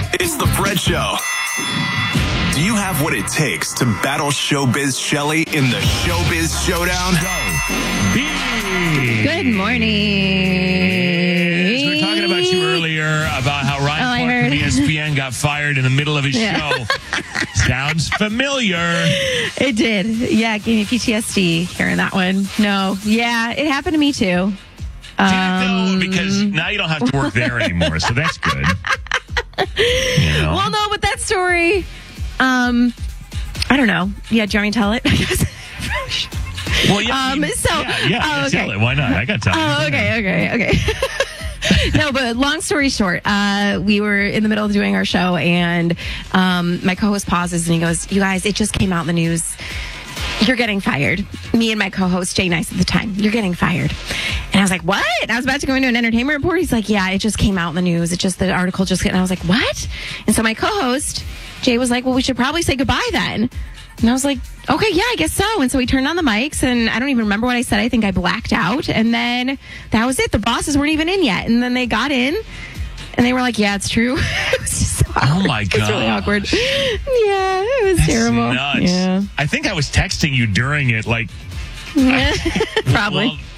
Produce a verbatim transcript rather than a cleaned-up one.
It's the Fred Show. Do you have what it takes to battle Showbiz Shelley in the Showbiz Showdown? Good morning. We were talking about you earlier about how Ryan Oh, I Clark heard. from E S P N got fired in the middle of his Yeah. show. Sounds familiar. It did. Yeah, it gave me P T S D hearing that one. No. Yeah, it happened to me too. Did Um, it though? Because now you don't have to work there anymore, so that's good. You know? Well, no, but that story, um, I don't know. Yeah, do you want me to tell it? Well, yeah, Um, you- so- yeah, yeah, oh, okay. tell it. Why not? I got time. Oh, okay, okay, okay. No, but long story short, uh, we were in the middle of doing our show, and um, my co-host pauses and he goes, "You guys, it just came out in the news. You're getting fired." Me and my co-host, Jay Nice at the time, "You're getting fired." And I was like, "What?" And I was about to go into an entertainment report. He's like, "Yeah, it just came out in the news. It just, the article just," and I was like, "What?" And so my co-host, Jay, was like, "Well, we should probably say goodbye then." And I was like, "Okay, yeah, I guess so." And so we turned on the mics, and I don't even remember what I said. I think I blacked out. And then that was it. The bosses weren't even in yet. And then they got in, and they were like, "Yeah, it's true." It was just so awkward. Oh, my It was really gosh. awkward. Yeah, it was That's terrible. nuts. Yeah. I think I was texting you during it, like, Probably. well,